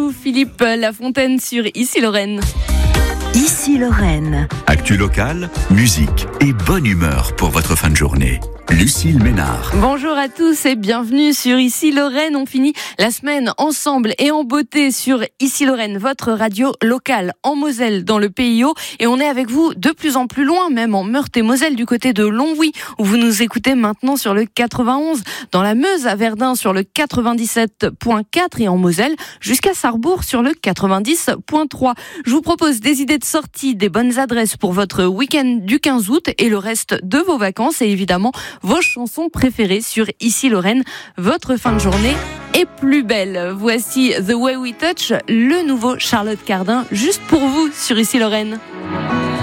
vous, Philippe Lafontaine sur Ici Lorraine. Ici Lorraine. Actu locale, musique et bonne humeur pour votre fin de journée. Lucille Ménard. Bonjour à tous et bienvenue sur Ici Lorraine. On finit la semaine ensemble et en beauté sur Ici Lorraine, votre radio locale en Moselle, dans le PIO. Et on est avec vous de plus en plus loin, même en Meurthe-et-Moselle, du côté de Longwy, où vous nous écoutez maintenant sur le 91, dans la Meuse à Verdun sur le 97.4 et en Moselle jusqu'à Sarrebourg sur le 90.3. Je vous propose des idées de sortie, des bonnes adresses pour votre week-end du 15 août et le reste de vos vacances et évidemment vos chansons préférées sur Ici Lorraine. Votre fin de journée est plus belle. Voici The Way We Touch, le nouveau Charlotte Cardin, juste pour vous sur Ici Lorraine.